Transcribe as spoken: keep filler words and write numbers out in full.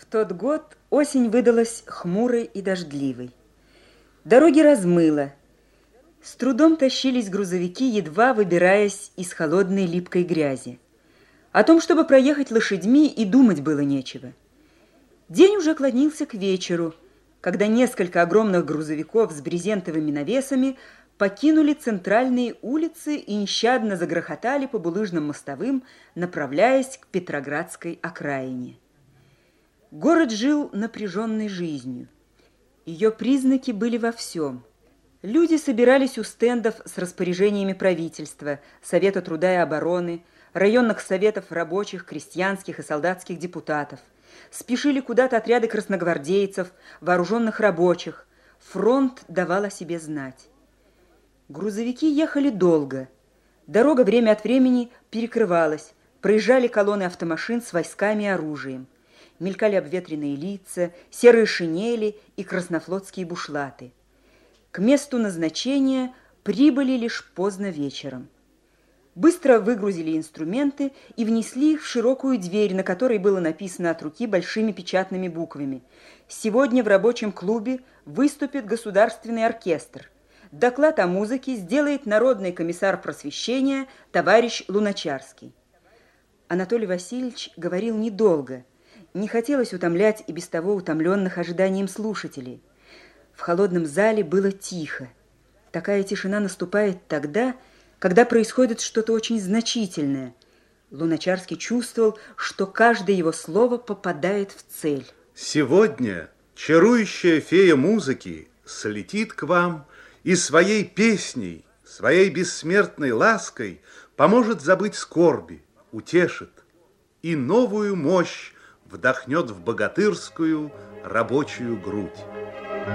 В тот год осень выдалась хмурой и дождливой. Дороги размыло. С трудом тащились грузовики, едва выбираясь из холодной липкой грязи. О том, чтобы проехать лошадьми, и думать было нечего. День уже клонился к вечеру, когда несколько огромных грузовиков с брезентовыми навесами покинули центральные улицы и нещадно загрохотали по булыжным мостовым, направляясь к Петроградской окраине. Город жил напряженной жизнью. Ее признаки были во всем. Люди собирались у стендов с распоряжениями правительства, Совета труда и обороны, районных советов рабочих, крестьянских и солдатских депутатов. Спешили куда-то отряды красногвардейцев, вооруженных рабочих. Фронт давал о себе знать. Грузовики ехали долго. Дорога время от времени перекрывалась. Проезжали колонны автомашин с войсками и оружием. Мелькали обветренные лица, серые шинели и краснофлотские бушлаты. К месту назначения прибыли лишь поздно вечером. Быстро выгрузили инструменты и внесли их в широкую дверь, на которой было написано от руки большими печатными буквами: «Сегодня в рабочем клубе выступит государственный оркестр. Доклад о музыке сделает народный комиссар просвещения товарищ Луначарский». Анатолий Васильевич говорил недолго. Не хотелось утомлять и без того утомленных ожиданием слушателей. В холодном зале было тихо. Такая тишина наступает тогда, когда происходит что-то очень значительное. Луначарский чувствовал, что каждое его слово попадает в цель. Сегодня чарующая фея музыки слетит к вам и своей песней, своей бессмертной лаской поможет забыть скорби, утешит и новую мощь вдохнет в богатырскую рабочую грудь.